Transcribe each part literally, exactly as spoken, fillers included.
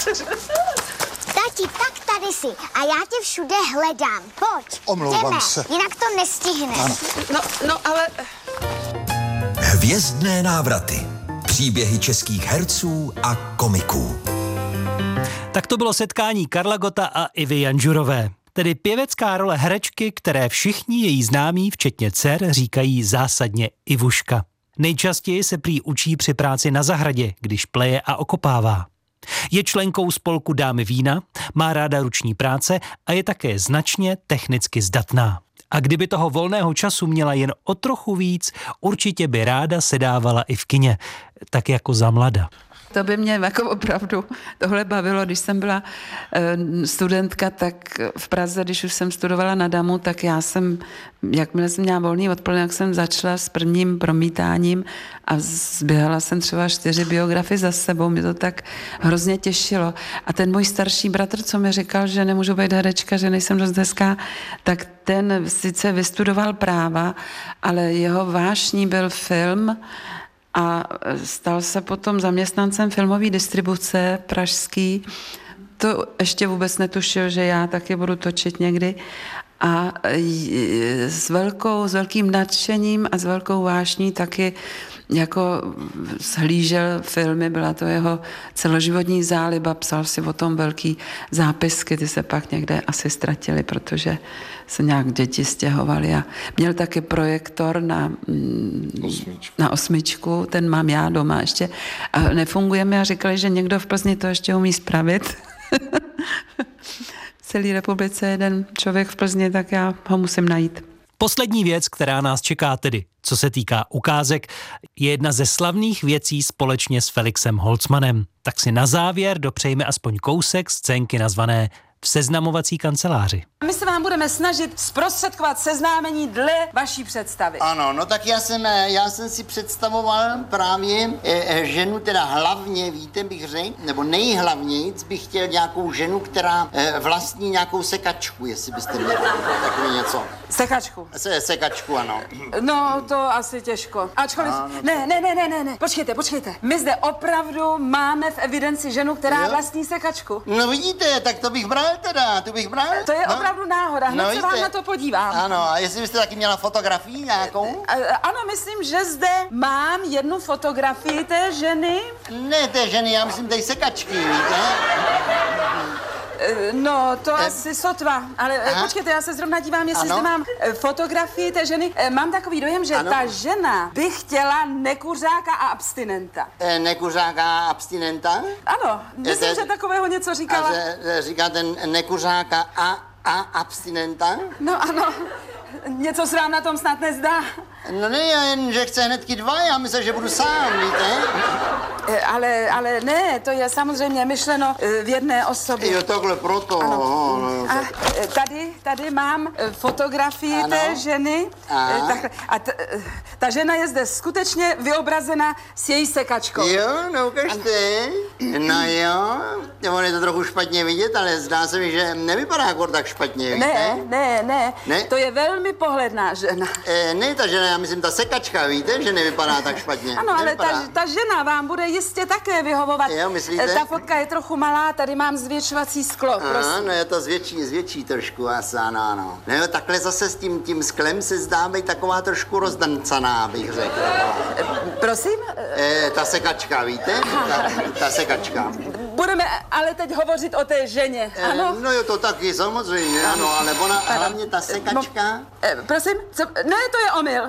Tati, tak tady si a já tě všude hledám. Pojď, Omlouvám jdeme, se. jinak to nestihneš. Ano. No, no, ale... Hvězdné návraty. Příběhy českých herců a komiků. Tak to bylo setkání Karla Gotta a Ivy Janžurové. Tedy pěvecká role herečky, které všichni její známí, včetně dcer, říkají zásadně Ivuška. Nejčastěji se prý učí při práci na zahradě, když pleje a okopává. Je členkou spolku Dámy vína, má ráda ruční práce a je také značně technicky zdatná. A kdyby toho volného času měla jen o trochu víc, určitě by ráda sedávala i v kině, tak jako za mlada. To by mě jako opravdu tohle bavilo, když jsem byla e, studentka, tak v Praze, když už jsem studovala na Damu, tak já jsem, jakmile jsem měla volný odpoledne, jak jsem začala s prvním promítáním a zběhala jsem třeba čtyři biografie za sebou, mě to tak hrozně těšilo. A ten můj starší bratr, co mi říkal, že nemůžu být herečka, že nejsem dost hezká, tak ten sice vystudoval práva, ale jeho vášní byl film, a stal se potom zaměstnancem filmové distribuce pražský. To ještě vůbec netušil, že já taky budu točit někdy. A s, velkou, s velkým nadšením a s velkou vášní taky jako shlížel filmy, byla to jeho celoživotní záliba, psal si o tom velký zápisky, ty se pak někde asi ztratily, protože se nějak děti stěhovaly a měl taky projektor na, osmičku. na osmičku, ten mám já doma ještě a nefungujeme a říkali, že někdo v Plzni to ještě umí spravit. V celé republice jeden člověk v Plzni, tak já ho musím najít. Poslední věc, která nás čeká tedy, co se týká ukázek, je jedna ze slavných věcí společně s Felixem Holzmanem. Tak si na závěr dopřejme aspoň kousek scénky nazvané V seznamovací kanceláři. My se vám budeme snažit zprostředkovat seznámení dle vaší představy. Ano, no tak já jsem, já jsem si představoval právě e, ženu, teda hlavně, víte, bych řekl, nebo nejhlavnějc bych chtěl nějakou ženu, která e, vlastní nějakou sekačku, jestli byste měli takový něco. Sekačku. Se, sekačku, ano. No, to asi těžko. Ačkoliv... Ano, ne, ne, ne, ne, ne, ne, počkejte, počkejte. My zde opravdu máme v evidenci ženu, která Jo? vlastní sekačku. No vidíte, tak to bych bral teda, to bych bral. To je no. opravdu náhoda, hned No, se vám víte. na to podívám. Ano, a jestli byste taky měla fotografii nějakou? A- Ano, myslím, že zde mám jednu fotografii té ženy. Ne té ženy, já myslím té sekačky, víte? E, No, to Eh. asi sotva, ale e, Aha. počkejte, já se zrovna dívám, jestli Ano. zde mám e, fotografii té ženy. E, Mám takový dojem, že Ano. ta žena by chtěla nekuřáka a abstinenta. E, nekuřáka abstinenta? Ano, myslím, Eh, že takového něco říkala. A že, že říkáte nekuřáka a, a abstinenta? No ano, něco se vám na tom snad nezdá. No ne, já jen, že chce hnedky dva, já myslím, že budu sám, víte? E, Ale, ale ne, to je samozřejmě myšleno e, v jedné osobě. Jo, takhle proto. Ano. Aha, no, A tak. e, tady, tady mám e, fotografii Ano. té ženy. A? E, takhle. A t, e, ta žena je zde skutečně vyobrazena s její sekačkou. Jo, no ukažte. No jo, on je to trochu špatně vidět, ale zdá se mi, že nevypadá jako tak špatně, víte? Ne, ne, ne, Ne? to je velmi pohledná žena. E, ne ta žena, já myslím ta sekačka, víte, že nevypadá tak špatně. Ano, ale ta, Nevypadá. ta žena vám bude jistě také vyhovovat. Jo, myslíte? E, Ta fotka je trochu malá, tady mám zvětšovací sklo, prosím. Ano, je to zvětší, zvětší trošku, asi, ano, ano. No jo, takhle zase s tím, tím sklem se zdá být taková trošku rozdancaná, bych řekl. Prosím? E, ta sekačka, víte? Ta, ta sekačka. Budeme ale teď hovořit o té ženě, E, ano? no jo, to taky, samozřejmě, ano, ale ona, hlavně ta sekačka, E, prosím? Co? Ne, to je omyl.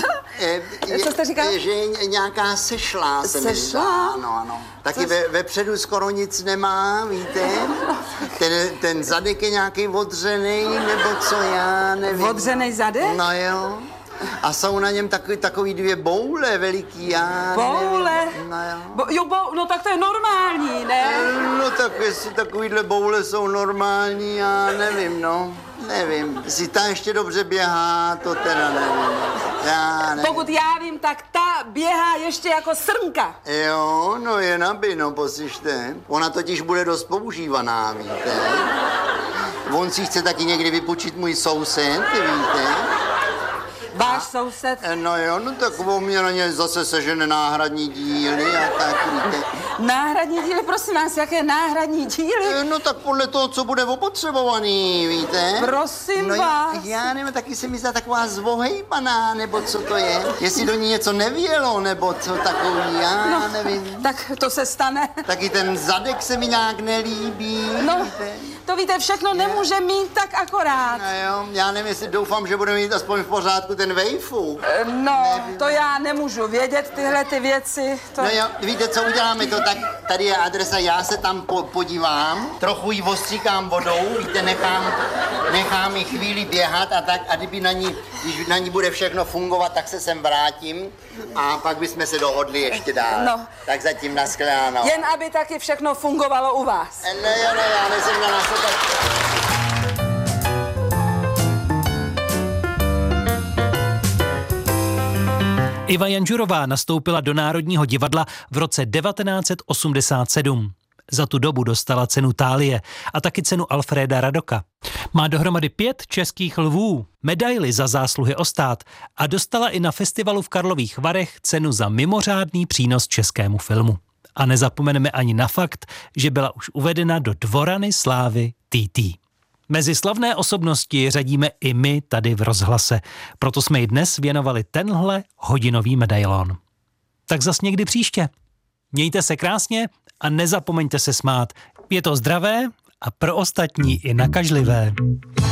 e, Co jste říkal? je, že je nějaká sešlá, se mi Sešlá? zdá, ano, ano. Taky ve, vepředu skoro nic nemá, víte? Ten, ten zadek je nějaký odřený, nebo co, já nevím. Odřenej zadek? No jo. A jsou na něm takový, takový dvě boule veliký, já Boule? nevím. No jo. Bo, jo, bo, no tak to je normální, ne? No tak jestli takovýhle boule jsou normální, já nevím, no. Nevím. Jestli ta ještě dobře běhá, to teda nevím. Já nevím. Pokud já vím, tak ta běhá ještě jako srnka. Jo, no je naby, no poslyšte. Ona totiž bude dost používaná, víte. On si chce taky někdy vypučit můj soused, víte. Váš soused? No jo, no tak o mě na ně zase sežene náhradní díly a tak, víte. Náhradní díly, prosím vás, jaké náhradní díly? No tak podle toho, co bude opotřebovaný, víte. Prosím no, vás. Já nevím, taky se mi zdá taková zvohejbaná, nebo co to je. Jestli do ní něco nevělo, nebo co takový, já no, nevím. Tak to se stane. Taky ten zadek se mi nějak nelíbí, no, víte. To víte, všechno nemůže mít tak akorát. No jo, já nevím, jestli doufám, že bude mít aspoň v pořádku ten vejfu. No, nevím. To já nemůžu vědět, tyhle ty věci. To... No jo, víte, co uděláme to, tak tady je adresa, já se tam po- podívám, trochu ji ostříkám vodou, víte, nechám, nechám ji chvíli běhat a tak, a kdyby na ní, když na ní bude všechno fungovat, tak se sem vrátím a pak bychom se dohodli ještě dál. No. Tak zatím nashledanou. Jen aby taky všechno fungovalo u vás. Ne, jo, ne, já nejsem na nás tak... Iva Janžurová nastoupila do Národního divadla v roce devatenáct set osmdesát sedm. Za tu dobu dostala cenu Thálie a taky cenu Alfréda Radoka. Má dohromady pět českých lvů, medaili za zásluhy o stát a dostala i na festivalu v Karlových Varech cenu za mimořádný přínos českému filmu. A nezapomeneme ani na fakt, že byla už uvedena do Dvorany slávy T T. Mezi slavné osobnosti řadíme i my tady v Rozhlase, proto jsme jí dnes věnovali tenhle hodinový medailon. Tak zas někdy příště. Mějte se krásně a nezapomeňte se smát. Je to zdravé a pro ostatní i nakažlivé.